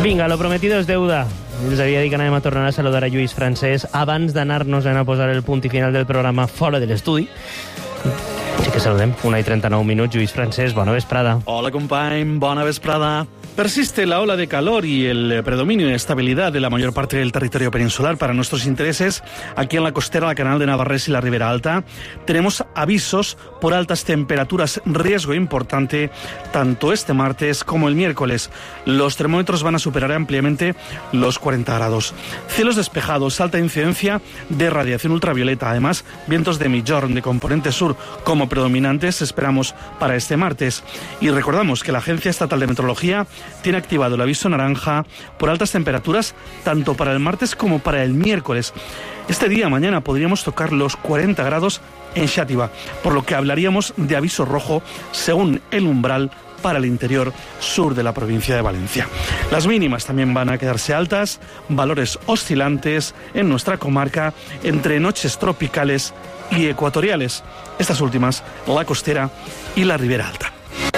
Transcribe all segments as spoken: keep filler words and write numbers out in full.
Vinga, lo prometido és deuda. Els havia dit que anàvem a tornar a saludar a Lluís Francesc abans d'anar-nos a posar el punt i final del programa fora de l'estudi. Així que saludem. una i trenta-nou minuts. Lluís Francesc, bona vesprada. Hola, company. Bona vesprada. Persiste la ola de calor y el predominio de estabilidad de la mayor parte del territorio peninsular para nuestros intereses. Aquí en la costera, la Canal de Navarrés y la Ribera Alta, tenemos avisos por altas temperaturas, riesgo importante, tanto este martes como el miércoles. Los termómetros van a superar ampliamente los cuarenta grados. Cielos despejados, alta incidencia de radiación ultravioleta. Además, vientos de Migjorn de componente sur como predominantes esperamos para este martes. Y recordamos que la Agencia Estatal de Meteorología tiene activado el aviso naranja por altas temperaturas tanto para el martes como para el miércoles. Este día, mañana, podríamos tocar los cuarenta grados en Xàtiva, por lo que hablaríamos de aviso rojo según el umbral para el interior sur de la provincia de Valencia. Las mínimas también van a quedarse altas, valores oscilantes en nuestra comarca entre noches tropicales y ecuatoriales. Estas últimas, la costera y la Ribera Alta.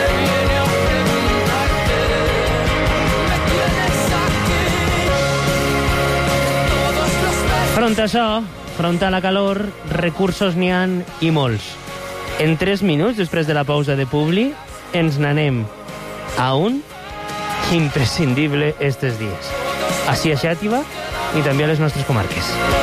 Front a això, front a la calor, recursos n'hi han i molts. En tres minuts, després de la pausa de Publi, ens n'anem a un imprescindible estes dies. Així a Xàtiva i també a les nostres comarques.